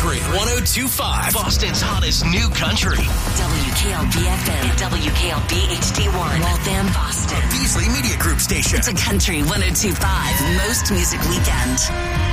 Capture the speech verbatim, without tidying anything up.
Country one oh two point five. Boston's hottest new country. W K L B F M and W K L B H D one. Waltham, Boston. Beasley Media Group station. It's a Country one oh two point five most music weekend.